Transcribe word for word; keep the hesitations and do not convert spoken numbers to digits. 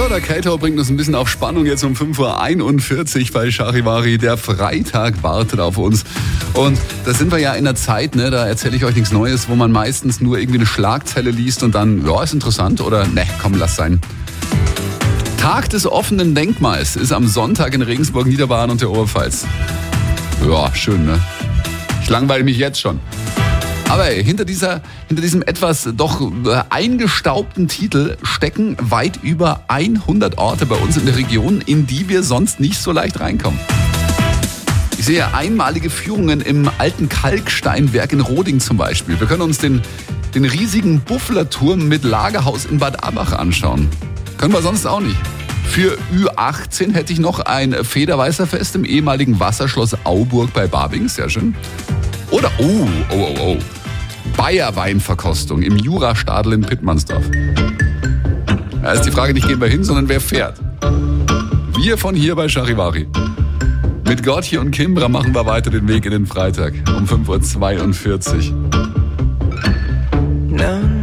So, der Kato bringt uns ein bisschen auf Spannung jetzt um fünf Uhr einundvierzig bei Charivari. Der Freitag wartet auf uns. Und da sind wir ja in der Zeit, ne, da erzähle ich euch nichts Neues, wo man meistens nur irgendwie eine Schlagzeile liest und dann, ja, ist interessant oder, ne, komm, lass sein. Tag des offenen Denkmals ist am Sonntag in Regensburg, Niederbayern und der Oberpfalz. Ja, schön, ne? Ich langweile mich jetzt schon. Aber ey, hinter, dieser, hinter diesem etwas doch eingestaubten Titel stecken weit über hundert Orte bei uns in der Region, in die wir sonst nicht so leicht reinkommen. Ich sehe einmalige Führungen im alten Kalksteinwerk in Roding zum Beispiel. Wir können uns den, den riesigen Bufflerturm mit Lagerhaus in Bad Abach anschauen. Können wir sonst auch nicht. Für Ü achtzehn hätte ich noch ein Federweißerfest im ehemaligen Wasserschloss Auburg bei Babing. Sehr schön. Oder, oh, oh, oh, oh. Bayerweinverkostung im Jurastadel in Pittmannsdorf. Da ist die Frage, nicht gehen wir hin, sondern wer fährt. Wir von hier bei Charivari. Mit Gottje und Kimbra machen wir weiter den Weg in den Freitag um fünf Uhr zweiundvierzig. No.